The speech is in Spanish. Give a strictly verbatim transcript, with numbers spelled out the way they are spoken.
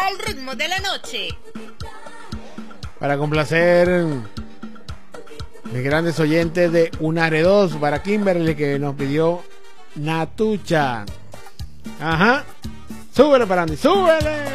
al ritmo de la noche. Para complacer mis grandes oyentes de Unare dos, para Kimberly que nos pidió Natucha. Ajá. Súbele para Andy, súbele.